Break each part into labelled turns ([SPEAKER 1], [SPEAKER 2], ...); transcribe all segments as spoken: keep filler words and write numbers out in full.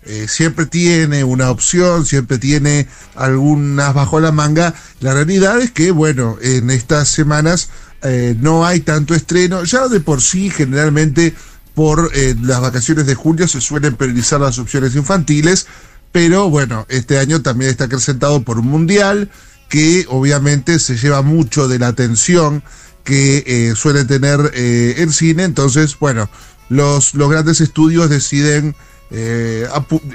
[SPEAKER 1] eh, siempre tiene una opción, siempre tiene algunas bajo la manga. La realidad es que, bueno, en estas semanas eh, no hay tanto estreno. Ya de por sí, generalmente, por eh, las vacaciones de julio se suelen priorizar las opciones infantiles, pero bueno, este año también está acrecentado por un mundial que obviamente se lleva mucho de la atención que eh, suele tener eh, el cine. Entonces, bueno, los, los grandes estudios deciden eh,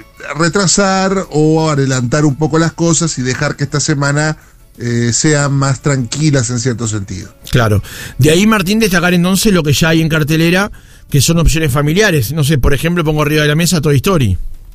[SPEAKER 1] retrasar o adelantar un poco las cosas y dejar que esta semana eh, sean más tranquilas en cierto sentido.
[SPEAKER 2] Claro. De ahí, Martín, destacar entonces lo que ya hay en cartelera, que son opciones familiares. No sé, por ejemplo, pongo arriba de la mesa Toy Story.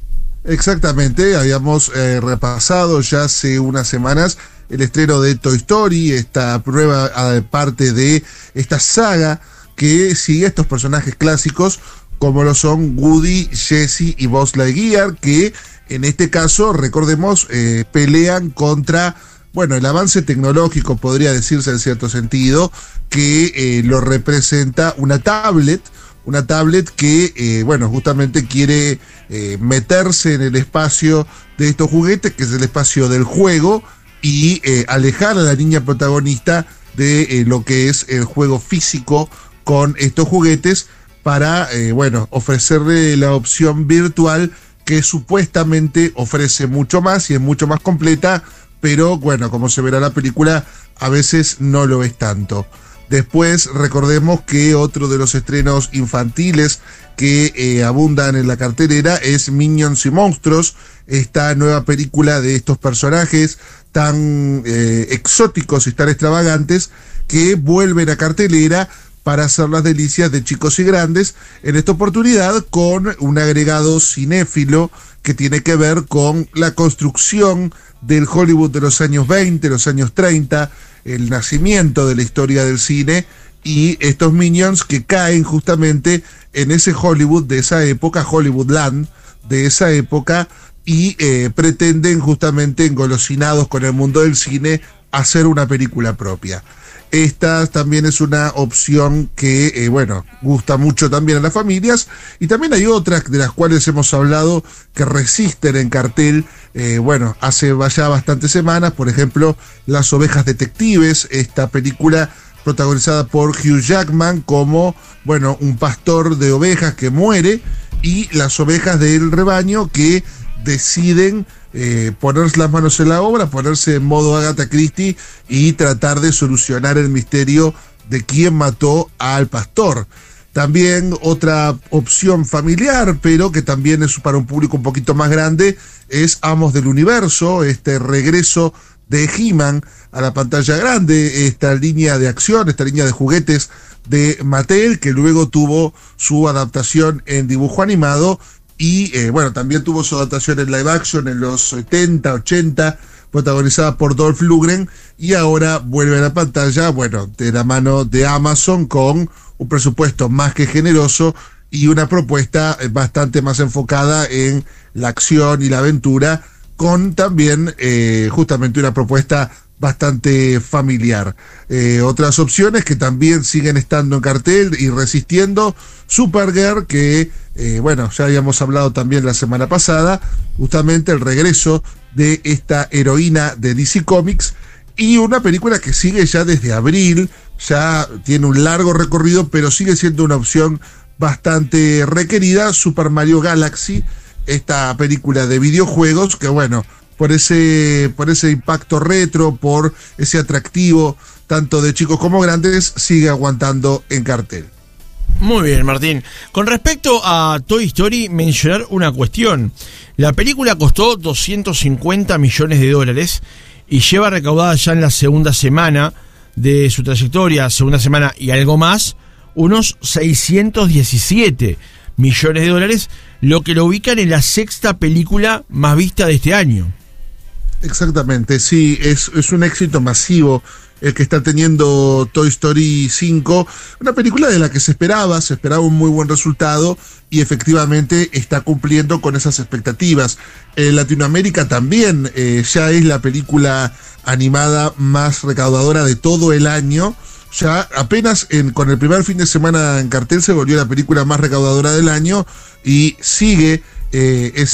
[SPEAKER 1] Exactamente, habíamos eh, repasado ya hace unas semanas el estreno de Toy Story, esta prueba eh, parte de esta saga que sigue a estos personajes clásicos como lo son Woody, Jessie y Buzz Lightyear, que en este caso, recordemos, eh, pelean contra, bueno, el avance tecnológico, podría decirse en cierto sentido, que eh, lo representa una tablet, una tablet que, eh, bueno, justamente quiere eh, meterse en el espacio de estos juguetes, que es el espacio del juego, y eh, alejar a la niña protagonista de eh, lo que es el juego físico con estos juguetes para, eh, bueno, ofrecerle la opción virtual que supuestamente ofrece mucho más y es mucho más completa, pero bueno, como se verá en la película, a veces no lo es tanto. Después recordemos que otro de los estrenos infantiles que eh, abundan en la cartelera es Minions y Monstruos, esta nueva película de estos personajes tan eh, exóticos y tan extravagantes que vuelven a cartelera para hacer las delicias de chicos y grandes, en esta oportunidad con un agregado cinéfilo que tiene que ver con la construcción del Hollywood de los años veinte, los años treinta, el nacimiento de la historia del cine, y estos Minions que caen justamente en ese Hollywood de esa época, Hollywoodland de esa época, y eh, pretenden justamente, engolosinados con el mundo del cine, hacer una película propia. Esta también es una opción que, eh, bueno, gusta mucho también a las familias, y también hay otras de las cuales hemos hablado que resisten en cartel, eh, bueno, hace ya bastantes semanas, por ejemplo, Las Ovejas Detectives, esta película protagonizada por Hugh Jackman como, bueno, un pastor de ovejas que muere, y las ovejas del rebaño que deciden eh, ponerse las manos en la obra, ponerse en modo Agatha Christie y tratar de solucionar el misterio de quién mató al pastor. También otra opción familiar, pero que también es para un público un poquito más grande, es Amos del Universo, este regreso de He-Man a la pantalla grande, esta línea de acción, esta línea de juguetes de Mattel, que luego tuvo su adaptación en dibujo animado, y eh, bueno, también tuvo su adaptación en live action en los setenta, ochenta, protagonizada por Dolph Lundgren, y ahora vuelve a la pantalla, bueno, de la mano de Amazon, con un presupuesto más que generoso y una propuesta bastante más enfocada en la acción y la aventura, con también eh, justamente una propuesta bastante familiar. Eh, otras opciones que también siguen estando en cartel y resistiendo: Supergirl, que eh, bueno, ya habíamos hablado también la semana pasada, justamente el regreso de esta heroína de D C Comics, y una película que sigue ya desde abril, ya tiene un largo recorrido, pero sigue siendo una opción bastante requerida: Super Mario Galaxy, esta película de videojuegos que, bueno, por ese, por ese impacto retro, por ese atractivo tanto de chicos como grandes, sigue aguantando en cartel.
[SPEAKER 2] Muy bien, Martín. Con respecto a Toy Story, mencionar una cuestión. La película costó doscientos cincuenta millones de dólares y lleva recaudada ya en la segunda semana de su trayectoria, segunda semana y algo más, unos seiscientos diecisiete millones de dólares, lo que lo ubican en la sexta película más vista de este año.
[SPEAKER 1] Exactamente, sí, es, es un éxito masivo el que está teniendo Toy Story cinco, una película de la que se esperaba, se esperaba un muy buen resultado, y efectivamente está cumpliendo con esas expectativas. En Latinoamérica también eh, ya es la película animada más recaudadora de todo el año. Ya apenas en, con el primer fin de semana en cartel se volvió la película más recaudadora del año, y sigue eh, ese